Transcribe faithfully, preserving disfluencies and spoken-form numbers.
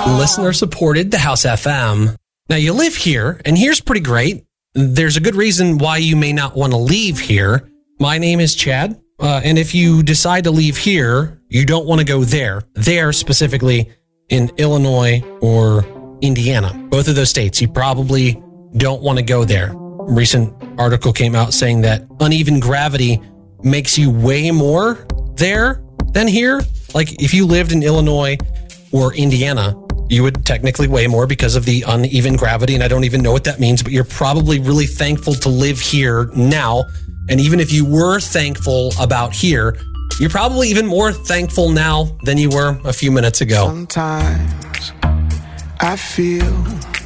Listener supported the House F M. Now you live here, and here's pretty great. There's a good reason why you may not want to leave here. My name is Chad, uh, and if you decide to leave here, you don't want to go there. There, specifically in Illinois or Indiana. Both of those states, you probably don't want to go there. A recent article came out saying that uneven gravity makes you way more there than here. Like if you lived in Illinois or Indiana, you would technically weigh more because of the uneven gravity. And I don't even know what that means, but you're probably really thankful to live here now. And even if you were thankful about here, you're probably even more thankful now than you were a few minutes ago. Sometimes I feel